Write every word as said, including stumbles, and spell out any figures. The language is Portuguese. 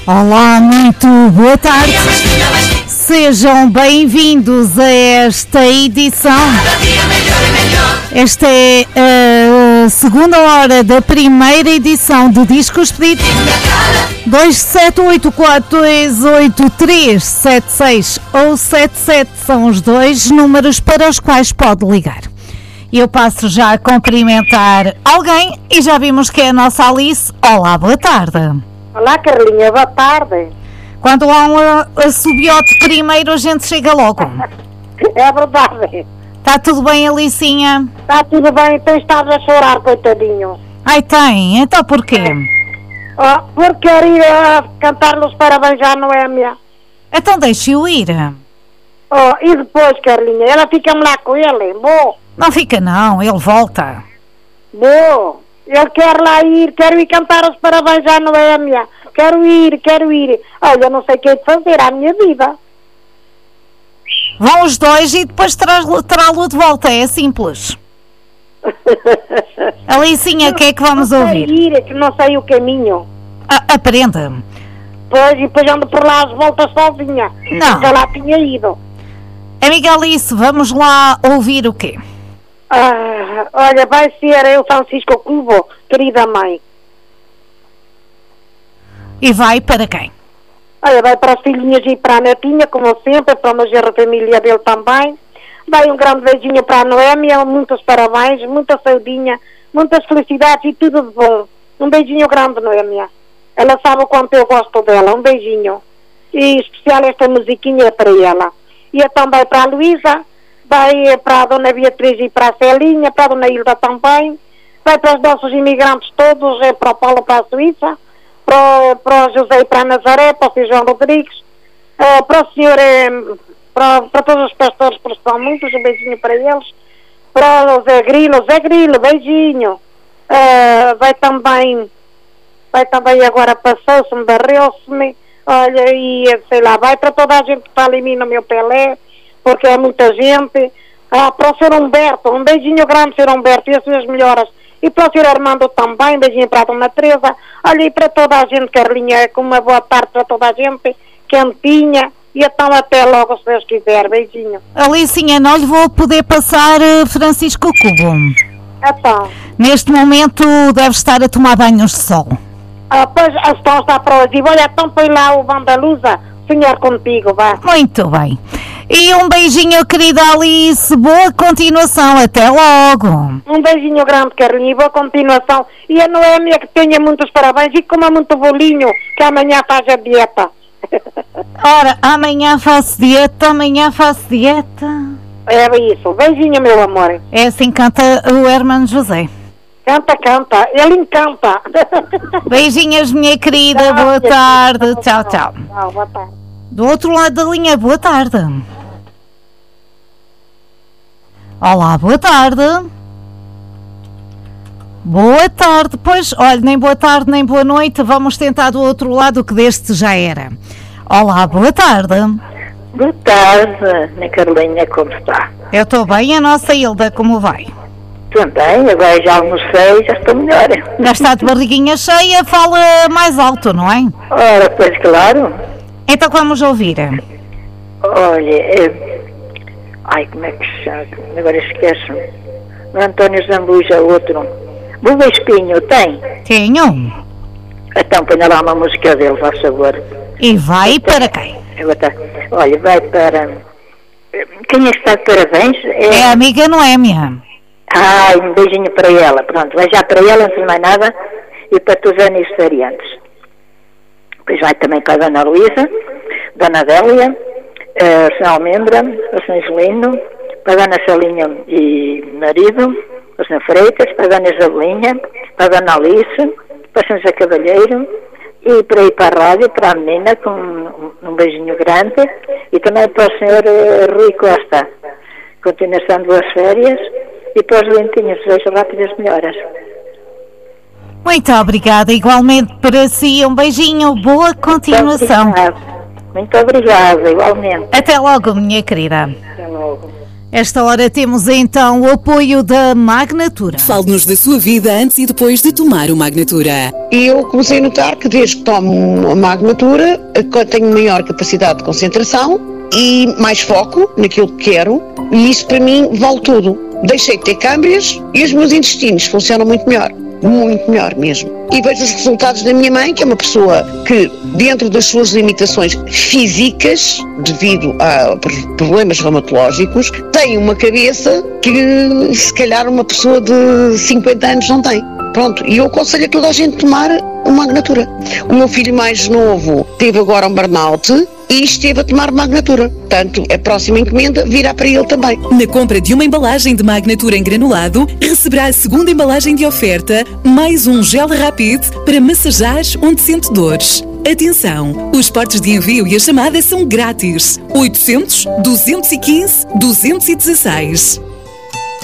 Olá, muito boa tarde. Sejam bem-vindos a esta edição. Esta é a segunda hora da primeira edição de Discos Pedidos. dois sete oito quatro dois oito três sete seis ou sete sete são os dois números para os quais pode ligar. Eu passo já a cumprimentar alguém e já vimos que é a nossa Alice. Olá, boa tarde. Olá, Carlinha, boa tarde. Quando há um assobiote primeiro, a gente chega logo. É verdade. Está tudo bem, Alicinha? Está tudo bem, tem estado a chorar, coitadinho. Ai, tem? Então porquê? Oh, porque quero ir a cantar-lhe os parabéns à Noémia. Então deixe-o ir. Oh, e depois, Carlinha, ela fica-me lá com ele, bom. Não fica não, ele volta. Bom, eu quero lá ir, quero ir cantar os parabéns à Noémia. Quero ir, quero ir. Olha, eu não sei o que é de fazer à minha vida. Vão os dois e depois terá-lo de volta, é simples. Alicinha, o que é que vamos não ouvir? Sei ir, que não sei o caminho. Ah, aprenda. Pois, e depois ando por lá às voltas sozinha. Não. Já lá tinha ido. Amiga Alice, vamos lá ouvir o quê? Ah, olha, vai ser eu, Francisco Cubo, querida mãe. E vai para quem? Olha, vai para as filhinhas e para a netinha, como sempre, para uma gerra família dele também. Vai um grande beijinho para a Noémia, muitos parabéns, muita saudinha, muitas felicidades e tudo de bom. Um beijinho grande, Noémia. Ela sabe o quanto eu gosto dela, um beijinho. E especial esta musiquinha é para ela. E então vai para a Luísa, vai para a Dona Beatriz e para a Celinha, para a Dona Hilda também, vai para os nossos imigrantes todos, é para o Paulo, para a Suíça, para, para o José e para a Nazaré, para o Sr. João Rodrigues, uh, para o senhor, é, para, para todos os pastores, porque são muitos, um beijinho para eles, para o Zé Grilo, Zé Grilo, beijinho, uh, vai também, vai também agora passou-se-me, barreu-se-me, olha, e sei lá, vai para toda a gente que está ali em mim no meu Pelé, porque é muita gente. Ah, para o senhor Humberto, um beijinho grande, senhor Humberto, e as suas melhoras. E para o senhor Armando também, um beijinho para a Dona Teresa. Olha, e para toda a gente, Carlinha, com uma boa tarde para toda a gente, quentinha, e então até logo, se Deus quiser, beijinho. Alicinha, não lhe vou poder passar Francisco Cubo. Então. Neste momento deve estar a tomar banhos de sol. Ah, pois, a estão está para hoje. Olha, então põe lá o Vandalusa, senhor contigo, vá. Muito bem. E um beijinho, querida Alice, boa continuação, até logo. Um beijinho grande, Carlinhos, e boa continuação. E a Noémia que tenha muitos parabéns e coma muito bolinho, que amanhã faz a dieta. Ora, amanhã faço dieta, amanhã faço dieta. É isso, beijinho, meu amor. É assim canta o Hermano José. Canta, canta, ele encanta. Beijinhos, minha querida, tchau, boa minha tarde, querida. tchau, tchau. Tchau, boa tarde. Do outro lado da linha, boa tarde. Olá, boa tarde. Boa tarde, pois, olha, nem boa tarde, nem boa noite, vamos tentar do outro lado que deste já era. Olá, boa tarde. Boa tarde, minha Carlinha, como está? Eu estou bem, a nossa Hilda, como vai? Também, agora já almocei, já estou melhor. Já está de barriguinha cheia, fala mais alto, não é? Ora, pois claro. Então vamos ouvir. Olha, é... ai, como é que se chama? Agora esqueço-me. O António Zambuja, outro. Buba Espinho, tem? Tenho. Então ponha lá uma música dele, faz favor. E vai para quem? Olha, vai para... Quem é que está de parabéns? É, é a amiga Noémia. Ai, um beijinho para ela. Pronto, vai já para ela, antes de mais nada, e para todos os aniversariantes. Depois vai também para a Dona Luísa, Dona Adélia, a São Almendra, a São Angelino, para a Dona Salinha e marido, a São Freitas, para a Dona Isabelinha, para a Dona Alice, para a São José Cavalheiro, e para ir para a rádio, para a menina, com um, um beijinho grande, e também para o senhor uh, Rui Costa. Continuação de boas férias, e para os lentinhos, desejo rápidas melhoras. Muito obrigada, igualmente para si, um beijinho, boa continuação. Muito obrigada, Muito obrigada igualmente. Até logo, minha querida. Até logo. Esta hora temos então o apoio da Magnatura. Fale-nos da sua vida antes e depois de tomar o Magnatura. Eu comecei a notar que desde que tomo a Magnatura tenho maior capacidade de concentração e mais foco naquilo que quero, e isso para mim vale tudo. Deixei de ter câimbras e os meus intestinos funcionam muito melhor. Muito melhor mesmo. E vejo os resultados da minha mãe, que é uma pessoa que, dentro das suas limitações físicas, devido a problemas reumatológicos, tem uma cabeça que, se calhar, uma pessoa de cinquenta anos não tem. Pronto, e eu aconselho a toda a gente tomar uma Magnatura. O meu filho mais novo teve agora um burnout e esteve a tomar Magnatura. Portanto, a próxima encomenda virá para ele também. Na compra de uma embalagem de Magnatura em granulado, receberá a segunda embalagem de oferta, mais um gel rápido para massajar onde sente dores. Atenção, os portos de envio e a chamada são grátis. oitocentos, duzentos e quinze, duzentos e dezesseis.